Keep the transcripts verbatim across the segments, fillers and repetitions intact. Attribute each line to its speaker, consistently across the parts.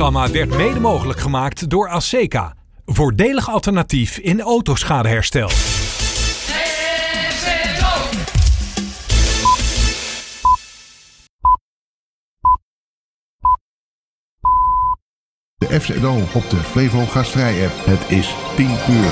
Speaker 1: programma werd mede mogelijk gemaakt door Aseca. Voordelig alternatief in autoschadeherstel.
Speaker 2: De F Z O op de Flevo Gastvrij app. Het is tien uur.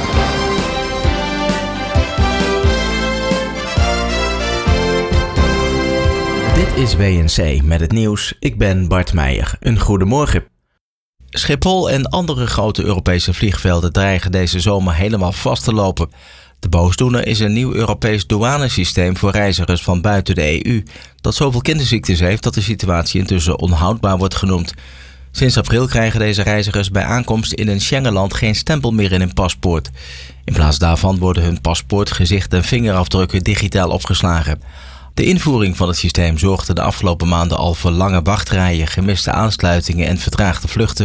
Speaker 3: Dit is W N C met het nieuws. Ik ben Bart Meijer. Een goedemorgen. Schiphol en andere grote Europese vliegvelden dreigen deze zomer helemaal vast te lopen. De boosdoener is een nieuw Europees douanesysteem voor reizigers van buiten de E U, dat zoveel kinderziektes heeft dat de situatie intussen onhoudbaar wordt genoemd. Sinds april krijgen deze reizigers bij aankomst in een Schengenland geen stempel meer in hun paspoort. In plaats daarvan worden hun paspoort, gezicht en vingerafdrukken digitaal opgeslagen. De invoering van het systeem zorgde de afgelopen maanden al voor lange wachtrijen, gemiste aansluitingen en vertraagde vluchten.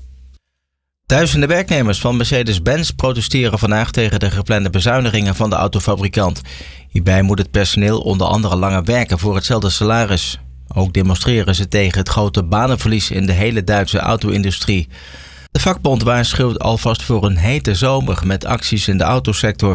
Speaker 3: Duizenden werknemers van Mercedes-Benz protesteren vandaag tegen de geplande bezuinigingen van de autofabrikant. Hierbij moet het personeel onder andere langer werken voor hetzelfde salaris. Ook demonstreren ze tegen het grote banenverlies in de hele Duitse auto-industrie. De vakbond waarschuwt alvast voor een hete zomer met acties in de autosector.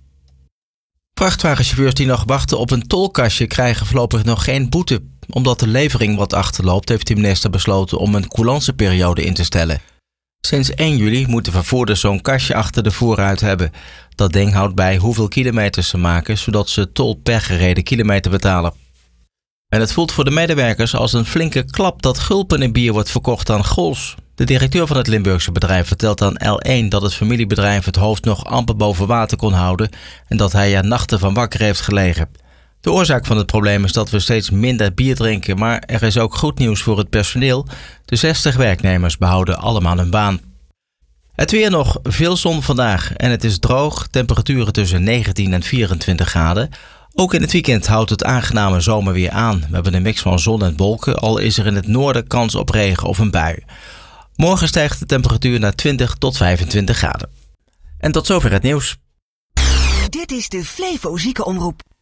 Speaker 3: Vrachtwagenchauffeurs die nog wachten op een tolkastje krijgen voorlopig nog geen boete. Omdat de levering wat achterloopt, heeft de minister besloten om een coulanceperiode in te stellen. Sinds één juli moeten vervoerders zo'n kastje achter de voorruit hebben. Dat ding houdt bij hoeveel kilometers ze maken, zodat ze tol per gereden kilometer betalen. En het voelt voor de medewerkers als een flinke klap dat gulpen in bier wordt verkocht aan Gols. De directeur van het Limburgse bedrijf vertelt aan L één dat het familiebedrijf het hoofd nog amper boven water kon houden en dat hij er nachten van wakker heeft gelegen. De oorzaak van het probleem is dat we steeds minder bier drinken, maar er is ook goed nieuws voor het personeel. De zestig werknemers behouden allemaal hun baan. Het weer nog, veel zon vandaag en het is droog, temperaturen tussen negentien en vierentwintig graden. Ook in het weekend houdt het aangename zomerweer aan. We hebben een mix van zon en wolken, al is er in het noorden kans op regen of een bui. Morgen stijgt de temperatuur naar twintig tot vijfentwintig graden. En tot zover het nieuws.
Speaker 4: Dit is de Flevo Ziekenomroep.